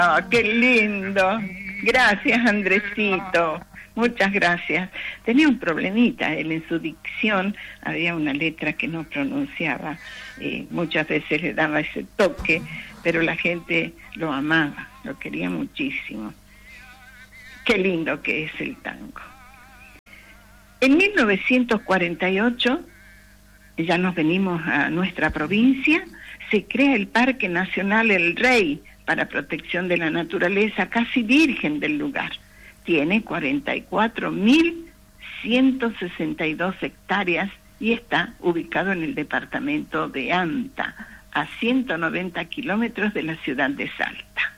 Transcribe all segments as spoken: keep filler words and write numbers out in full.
Ah, qué lindo. Gracias, Andresito. Muchas gracias. Tenía un problemita, él en su dicción había una letra que no pronunciaba, y muchas veces le daba ese toque, pero la gente lo amaba, lo quería muchísimo. Qué lindo que es el tango. En mil novecientos cuarenta y ocho, ya nos venimos a nuestra provincia, se crea el Parque Nacional El Rey para protección de la naturaleza, casi virgen del lugar. Tiene cuarenta y cuatro mil ciento sesenta y dos hectáreas y está ubicado en el departamento de Anta, a ciento noventa kilómetros de la ciudad de Salta.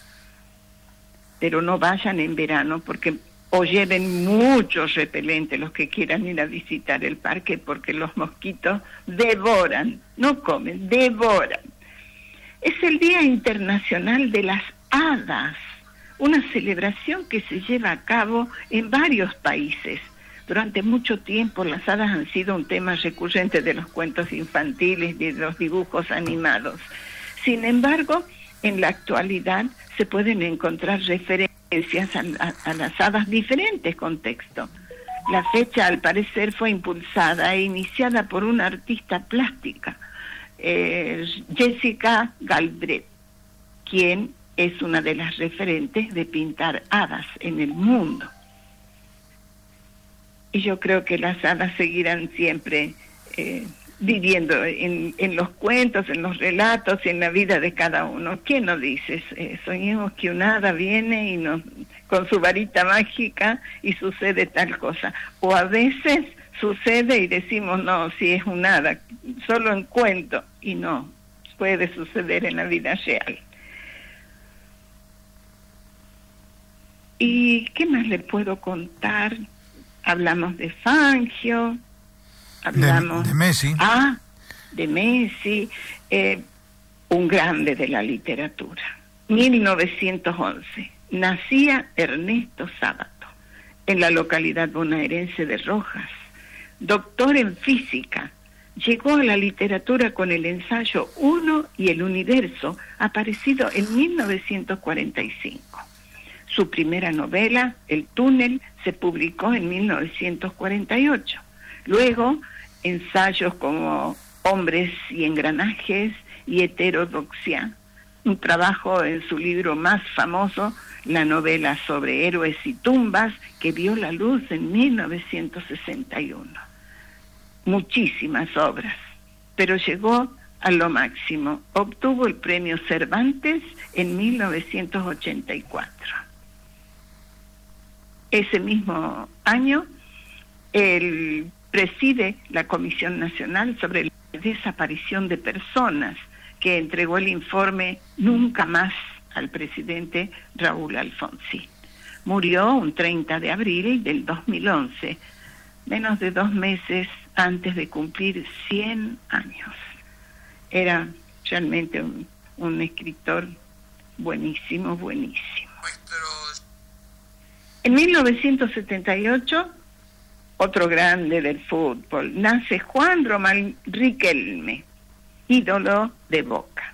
Pero no vayan en verano porque o lleven muchos repelentes los que quieran ir a visitar el parque, porque los mosquitos devoran, no comen, devoran. Es el Día Internacional de las Hadas, una celebración que se lleva a cabo en varios países. Durante mucho tiempo las hadas han sido un tema recurrente de los cuentos infantiles y de los dibujos animados. Sin embargo, en la actualidad se pueden encontrar referencias a, a, a las hadas en diferentes contextos. La fecha, al parecer, fue impulsada e iniciada por una artista plástica, eh, Jessica Galbraith, quien es una de las referentes de pintar hadas en el mundo. Y yo creo que las hadas seguirán siempre eh, viviendo en, en los cuentos, en los relatos y en la vida de cada uno. ¿Quién nos dice? Eh, soñemos que una hada viene y nos, con su varita mágica y sucede tal cosa. O a veces sucede y decimos, no, si es una hada, solo en cuento. Y no, puede suceder en la vida real. ¿Y qué más le puedo contar? Hablamos de Fangio, hablamos... De, de Messi. Ah, de Messi, eh, un grande de la literatura. mil novecientos once, nacía Ernesto Sábato, en la localidad bonaerense de Rojas. Doctor en física, llegó a la literatura con el ensayo Uno y el Universo, aparecido en mil novecientos cuarenta y cinco. Su primera novela, El túnel, se publicó en mil novecientos cuarenta y ocho. Luego, ensayos como Hombres y engranajes y Heterodoxia, un trabajo en su libro más famoso, la novela sobre héroes y tumbas, que vio la luz en mil novecientos sesenta y uno. Muchísimas obras, pero llegó a lo máximo. Obtuvo el premio Cervantes en mil novecientos ochenta y cuatro. Ese mismo año, él preside la Comisión Nacional sobre la Desaparición de Personas, que entregó el informe Nunca Más al presidente Raúl Alfonsín. Murió un treinta de abril del dos mil once, menos de dos meses antes de cumplir cien años. Era realmente un, un escritor buenísimo, buenísimo. En mil novecientos setenta y ocho, otro grande del fútbol, nace Juan Román Riquelme, ídolo de Boca.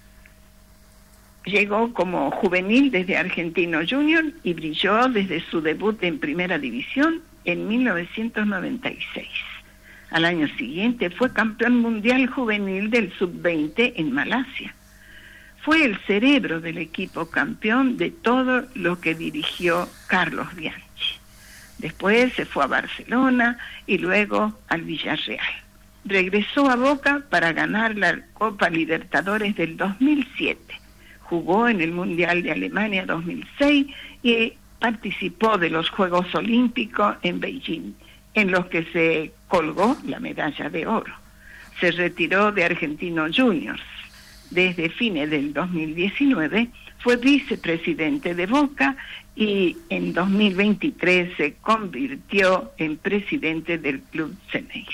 Llegó como juvenil desde Argentino Junior y brilló desde su debut en Primera División en mil novecientos noventa y seis. Al año siguiente fue campeón mundial juvenil del sub veinte en Malasia. Fue el cerebro del equipo campeón de todo lo que dirigió Carlos Bianchi. Después se fue a Barcelona y luego al Villarreal. Regresó a Boca para ganar la Copa Libertadores del dos mil siete. Jugó en el Mundial de Alemania dos mil seis y participó de los Juegos Olímpicos en Beijing, en los que se colgó la medalla de oro. Se retiró de Argentino Juniors. Desde fines del dos mil diecinueve fue vicepresidente de Boca y en dos mil veintitrés se convirtió en presidente del Club Ceneice.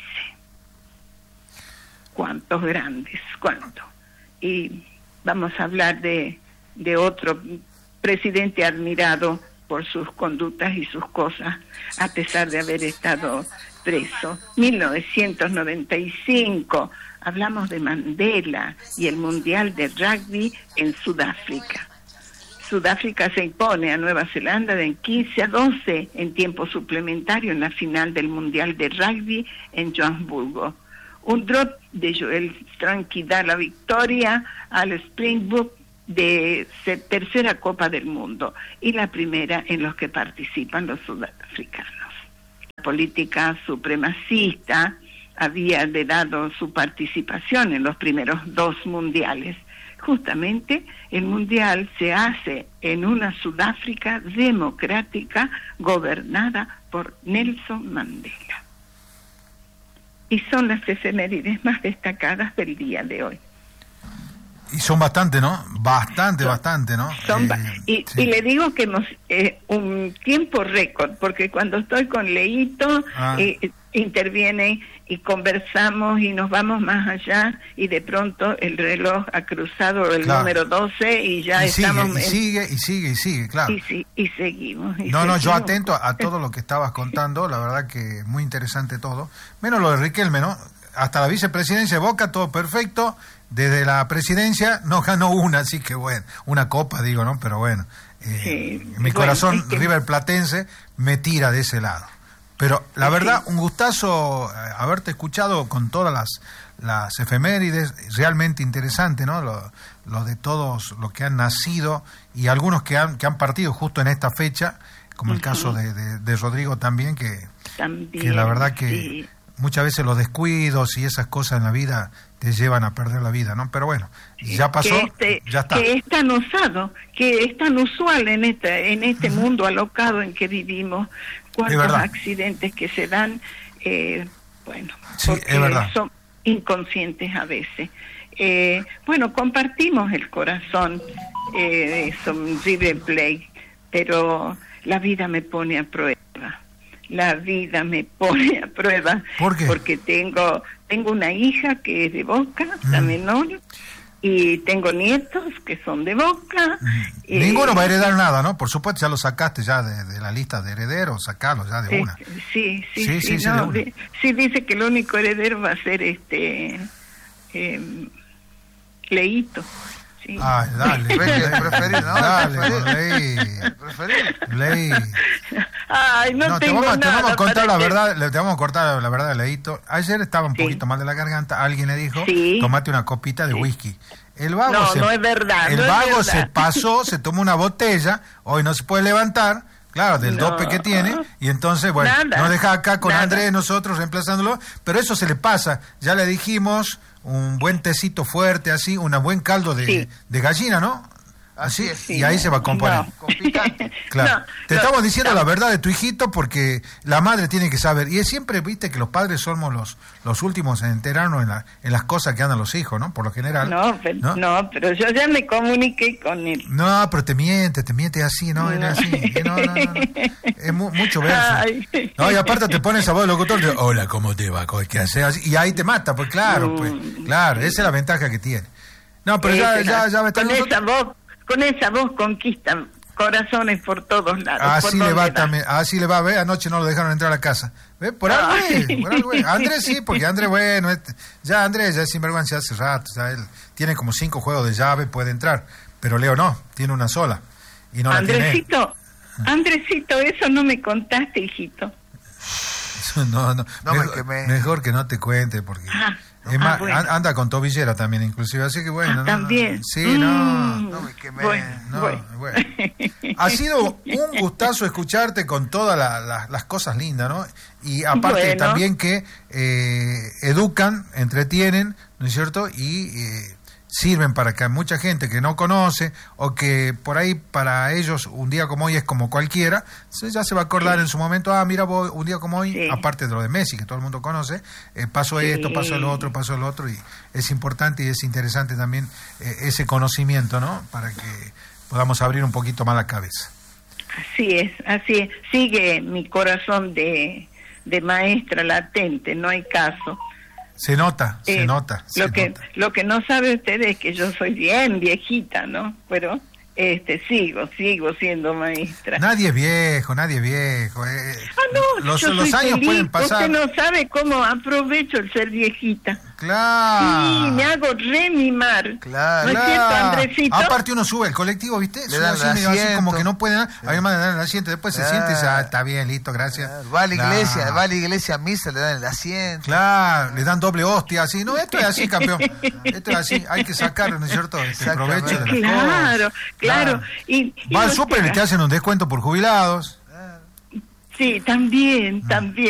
¿Cuántos grandes? ¿Cuánto? Y vamos a hablar de, de otro presidente admirado por sus conductas y sus cosas, a pesar de haber estado preso. mil novecientos noventa y cinco, hablamos de Mandela y el Mundial de Rugby en Sudáfrica. Sudáfrica se impone a Nueva Zelanda de quince a doce en tiempo suplementario en la final del Mundial de Rugby en Johannesburgo. Un drop de Joel Stranki da la victoria al Springbok de tercera Copa del Mundo y la primera en los que participan los sudafricanos. La política supremacista había dado su participación en los primeros dos mundiales. Justamente el mundial se hace en una Sudáfrica democrática gobernada por Nelson Mandela. Y son las efemérides más destacadas del día de hoy. Y son bastante, ¿no? Bastante, son, bastante, ¿no? Son eh, ba y, sí. y le digo que hemos eh, un tiempo récord, porque cuando estoy con Leito, ah. eh, interviene y conversamos y nos vamos más allá y de pronto el reloj ha cruzado el claro. número doce y ya y estamos... Sigue, y en... sigue, y sigue, y sigue, claro. Y, sí, y seguimos. Y no, seguimos. no, yo atento a todo lo que estabas contando, la verdad que muy interesante todo. Menos lo de Riquelme, ¿no? Hasta la vicepresidencia de Boca, todo perfecto. Desde la presidencia no ganó una, así que bueno, una copa digo, ¿no? Pero bueno, eh, sí, mi bueno, corazón es que... River Platense me tira de ese lado. Pero la sí. verdad, un gustazo haberte escuchado con todas las, las efemérides, realmente interesante, ¿no? Lo, lo de todos los que han nacido y algunos que han, que han partido justo en esta fecha, como uh-huh. el caso de, de, de Rodrigo también, que, también, que la verdad que sí. muchas veces los descuidos y esas cosas en la vida te llevan a perder la vida, ¿no? Pero bueno, ya pasó, que este, ya está. Que es tan usado, que es tan usual en este, en este uh-huh. mundo alocado en que vivimos, cuántos accidentes que se dan, eh, bueno, sí, porque es verdad. Son inconscientes a veces. Eh, bueno, compartimos el corazón, eh, son River Plate, pero la vida me pone a prueba. La vida me pone a prueba. ¿Por qué? Porque tengo tengo una hija que es de Boca, mm. la menor, y tengo nietos que son de Boca. Mm. Eh, Ninguno va a heredar nada, ¿no? Por supuesto, ya lo sacaste ya de, de la lista de herederos, sacarlo ya de eh, una. Sí, sí, sí. Sí, sí, no, sí, de, sí dice que el único heredero va a ser este eh, Leito. Sí. Ay, dale, preferir, no, dale, Ley, preferir, Ley. Ay, no, no tengo te vamos, nada. Te vamos a contar la que... verdad, le, te vamos a cortar la verdad de Leito. Ayer estaba un sí. poquito mal de la garganta, alguien le dijo, sí. tomate una copita de sí. whisky. El vago no, se, no es verdad. El no vago es verdad. se pasó, se tomó una botella, hoy no se puede levantar, claro, del no. dope que tiene, y entonces, bueno, nada, nos deja acá con nada. Andrés, nosotros reemplazándolo, pero eso se le pasa, ya le dijimos, un buen tecito fuerte, así, un buen caldo de, sí. de gallina, ¿no? Así, sí, y ahí se va a componer. No. Con picante. Claro. No, Te no, estamos diciendo no. la verdad de tu hijito porque la madre tiene que saber. Y es siempre, viste, que los padres somos los los últimos en enterarnos en, la, en las cosas que andan los hijos, ¿no? Por lo general. No, pero, ¿no? no, pero yo ya me comuniqué con él. No, pero te miente, te miente así, ¿no? no. Así. No, no, no, no. Es mu mucho verso. Ay. No, y aparte te pones a voz de locutor de, hola, ¿cómo te va? ¿Qué haces? Y ahí te mata, pues claro, pues. Claro, esa es la ventaja que tiene. No, pero ya, ya, ya me está con esa voz. Con esa voz conquistan corazones por todos lados. Así le va también, así le va a ver, anoche no lo dejaron entrar a casa. ¿Ves? Por algo, Ay. por algo. Andrés sí, porque Andrés, bueno, este, ya Andrés ya es sinvergüenza hace rato, ya él tiene como cinco juegos de llave, puede entrar, pero Leo no, tiene una sola. Y no Andresito, la tiene. Andresito, eso no me contaste, hijito. No, no, no mejor, me mejor que no te cuente, porque... Ah. Es más, ah, bueno. anda con tobillera también, inclusive, así que bueno. Ah, no, también. No, sí, no. Mm, no me quemé. Bueno, no, bueno. bueno. Ha sido un gustazo escucharte con todas la, la, las cosas lindas, ¿no? Y aparte bueno. también que eh, educan, entretienen, ¿no es cierto? Y eh, sirven para que mucha gente que no conoce o que por ahí para ellos un día como hoy es como cualquiera, ya se va a acordar sí. en su momento, ah, mira, vos, un día como hoy, sí. aparte de lo de Messi, que todo el mundo conoce, eh, pasó sí. esto, pasó lo otro, pasó lo otro, y es importante y es interesante también eh, ese conocimiento, ¿no? Para que podamos abrir un poquito más la cabeza. Así es, así es. Sigue mi corazón de, de maestra latente, no hay caso. Se nota, eh, se nota. Lo se que nota. lo que no sabe usted es que yo soy bien viejita, ¿no? Pero este sigo, sigo siendo maestra. Nadie es viejo, nadie es viejo. Eh. Ah, no, los yo los soy años feliz. pueden pasar. Usted no sabe cómo aprovecho el ser viejita. Claro. Sí, me hago remimar. Claro. ¿No es cierto, Andresito? Aparte uno sube el colectivo, ¿viste? Le Sube dan así, el medio así asiento. como que no pueden, además le dan el asiento, después Claro. se siente y dice, ah, está bien, listo, gracias. Claro. Va a la Claro. iglesia, va a la iglesia a misa, le dan el asiento. Claro, le dan doble hostia, así. No, esto es así, campeón. Esto es así, hay que sacarlo, ¿no es cierto? Este Exactamente. provecho de las Claro, cosas. claro. Y, y Va al no súper y llega. te hacen un descuento por jubilados. Sí, también, también.